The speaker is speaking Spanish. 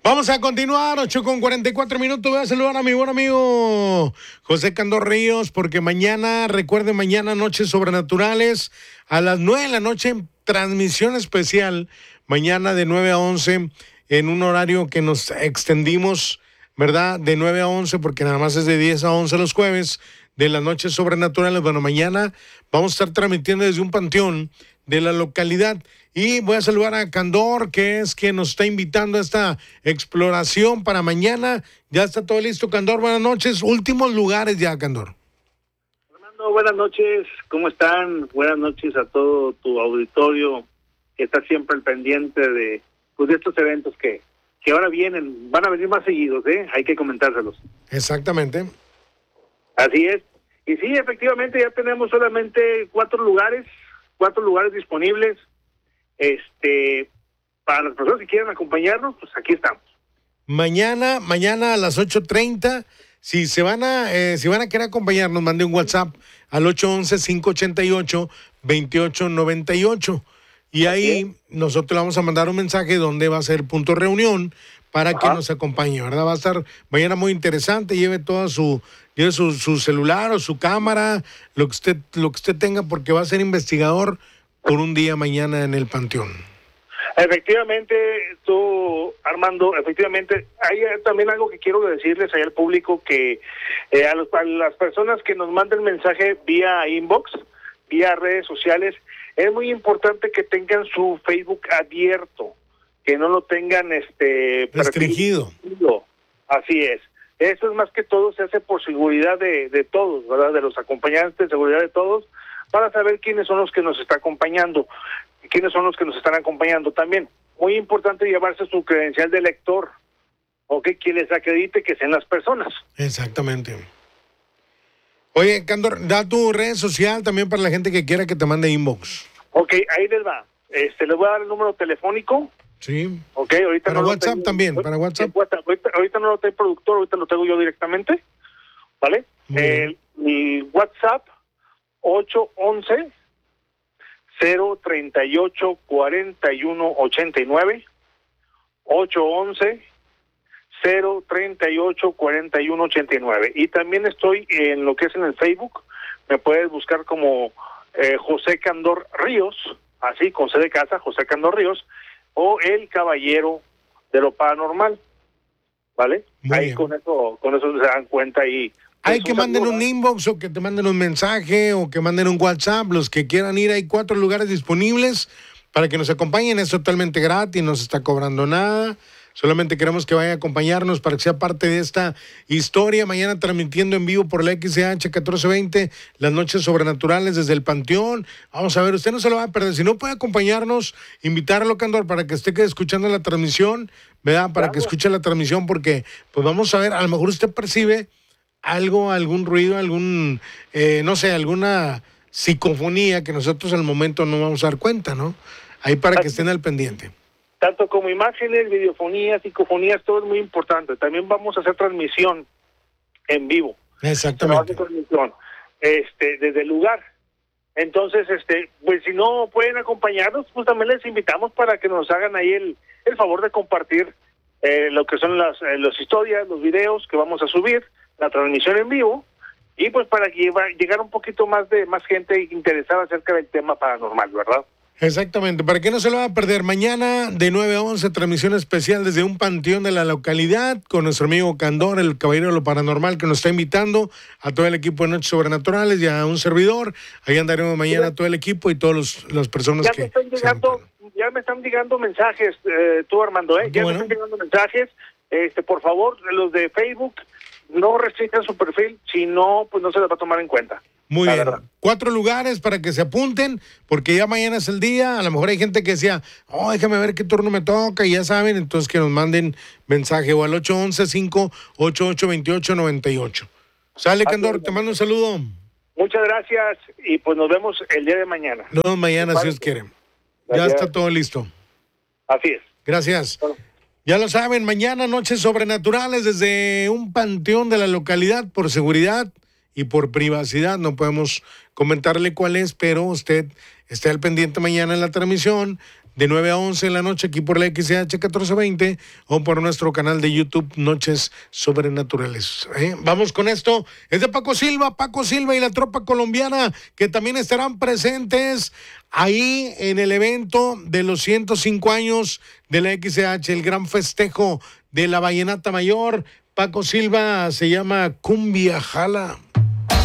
Vamos a continuar, 8:44. Voy a saludar a mi buen amigo José Candor Ríos, porque mañana, recuerden, mañana Noches Sobrenaturales, a las 9 de la noche, transmisión especial, mañana de 9 a 11, en un horario que nos extendimos, ¿verdad? De 9 a 11, porque nada más es de 10 a 11 los jueves, de las Noches Sobrenaturales. Bueno, mañana vamos a estar transmitiendo desde un panteón de la localidad. Y voy a saludar a Candor, que es quien nos está invitando a esta exploración para mañana. Ya está todo listo, Candor. Buenas noches. Últimos lugares ya, Candor. Fernando, buenas noches. ¿Cómo están? Buenas noches a todo tu auditorio que está siempre al pendiente de estos eventos que ahora van a venir más seguidos, ¿eh? Hay que comentárselos. Exactamente. Así es. Y sí, efectivamente, ya tenemos solamente 4 lugares disponibles. Para las personas que quieran acompañarnos, pues aquí estamos. Mañana a las 8:30, si van a querer acompañarnos, mande un WhatsApp al 811-588-2898. Y ahí nosotros le vamos a mandar un mensaje donde va a ser punto de reunión para que nos acompañe, ¿verdad? Va a estar mañana muy interesante. Lleve su celular o su cámara, lo que usted tenga, porque va a ser investigador por un día mañana en el panteón. Efectivamente, tú, Armando, hay también algo que quiero decirles ahí al público, que a las personas que nos manden mensaje vía inbox, vía redes sociales, es muy importante que tengan su Facebook abierto, que no lo tengan restringido. Así es. Eso es más que todo, se hace por seguridad de todos, ¿verdad? De los acompañantes, seguridad de todos, para saber quiénes son los que nos están acompañando, quiénes son los que nos están acompañando también. Muy importante llevarse su credencial de lector, quien les acredite que sean las personas. Exactamente. Oye, Candor, da tu red social también para la gente que quiera que te mande inbox. Ok, ahí les va. Les voy a dar el número telefónico. Sí. Ok, ahorita para no WhatsApp tengo, también, para WhatsApp. Ahorita no lo tengo productor, ahorita lo tengo yo directamente, ¿vale? Mi WhatsApp 811-038-4189, 811-038-4189. Y también estoy en lo que es en el Facebook, me puedes buscar como José Candor Ríos, así, con C de casa, José Candor Ríos, o El Caballero de lo Paranormal, ¿vale? Muy ahí bien. con eso se dan cuenta ahí. Hay que manden un inbox o que te manden un mensaje o que manden un WhatsApp, los que quieran ir. Hay 4 lugares disponibles para que nos acompañen. Es totalmente gratis, no se está cobrando nada. Solamente queremos que vayan a acompañarnos para que sea parte de esta historia. Mañana transmitiendo en vivo por la XH 1420, las Noches Sobrenaturales desde el Panteón. Vamos a ver, usted no se lo va a perder. Si no puede acompañarnos, invitarlo, Candor, para que esté escuchando la transmisión, ¿verdad? Para que escuche la transmisión, porque pues vamos a ver, a lo mejor usted percibe algo, algún ruido, alguna psicofonía que nosotros al momento no vamos a dar cuenta, ¿no? Ahí para que estén al pendiente. Tanto como imágenes, videofonías, psicofonías, todo es muy importante. También vamos a hacer transmisión en vivo. Exactamente. Transmisión, desde el lugar. Entonces, pues si no pueden acompañarnos, pues también les invitamos para que nos hagan ahí el favor de compartir lo que son las historias, los videos que vamos a subir, la transmisión en vivo, y pues para llegar un poquito más gente interesada acerca del tema paranormal, ¿verdad? Exactamente, para que no se lo va a perder. Mañana de 9 a 11, transmisión especial desde un panteón de la localidad con nuestro amigo Candor, el Caballero de lo Paranormal, que nos está invitando a todo el equipo de Noches Sobrenaturales y a un servidor. Ahí andaremos mañana todo el equipo y todas las personas ya me están llegando mensajes, tú, Armando, ya me están llegando mensajes. Por favor, los de Facebook, no restringan su perfil, si no, pues no se les va a tomar en cuenta. Muy bien. 4 lugares para que se apunten, porque ya mañana es el día. A lo mejor hay gente que decía, déjame ver qué turno me toca, y ya saben, entonces que nos manden mensaje o al 811-588-2898. Sale, Candor, te mando un saludo. Muchas gracias, y pues nos vemos el día de mañana. Nos vemos mañana, si Dios quiere. Ya está todo listo. Así es. Gracias. Bueno. Ya lo saben, mañana Noches Sobrenaturales desde un panteón de la localidad. Por seguridad y por privacidad no podemos comentarle cuál es, pero usted esté al pendiente mañana en la transmisión de 9 a 11 de la noche aquí por la XH 1420 o por nuestro canal de YouTube Noches Sobrenaturales. Vamos con esto. Es de Paco Silva y la tropa colombiana que también estarán presentes ahí en el evento de los 105 años de la XH, el gran festejo de la Vallenata Mayor. Paco Silva se llama Cumbia Jala.